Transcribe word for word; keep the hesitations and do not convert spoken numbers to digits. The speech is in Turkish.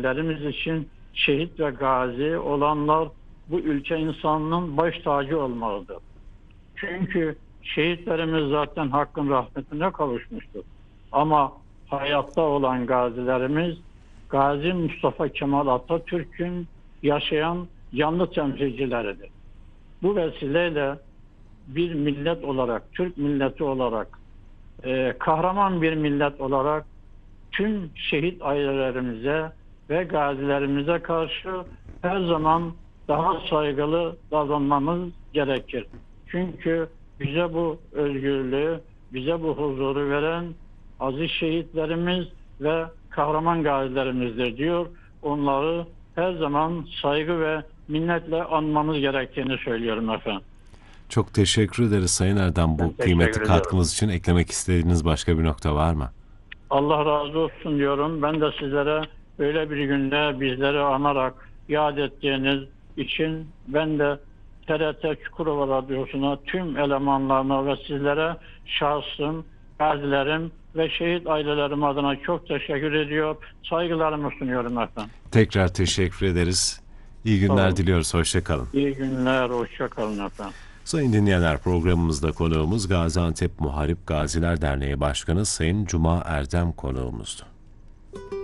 gazilerimiz için şehit ve gazi olanlar bu ülke insanının baş tacı olmalıdır. Çünkü şehitlerimiz zaten hakkın rahmetine kavuşmuştur. Ama hayatta olan gazilerimiz Gazi Mustafa Kemal Atatürk'ün yaşayan canlı temsilcileridir. Bu vesileyle bir millet olarak, Türk milleti olarak, e, kahraman bir millet olarak tüm şehit ailelerimize ve gazilerimize karşı her zaman daha saygılı davranmamız gerekir. Çünkü bize bu özgürlüğü, bize bu huzuru veren aziz şehitlerimiz ve kahraman gazilerimizdir diyor. Onları her zaman saygı ve minnetle anmamız gerektiğini söylüyorum efendim. Çok teşekkür ederiz Sayın Erdem bu kıymetli katkınız için. Eklemek istediğiniz başka bir nokta var mı? Allah razı olsun diyorum. Ben de sizlere böyle bir günde bizleri anarak yad ettiğiniz için ben de T R T Çukurova Radyosu'na, tüm elemanlarına ve sizlere şahsım, gazilerim ve şehit ailelerim adına çok teşekkür ediyor. Saygılarımı sunuyorum efendim. Tekrar teşekkür ederiz. İyi günler diliyoruz. Hoşça kalın. İyi günler. Hoşça kalın efendim. Sayın dinleyenler, programımızda konuğumuz Gaziantep Muharip Gaziler Derneği Başkanı Sayın Cuma Erdem konuğumuzdu.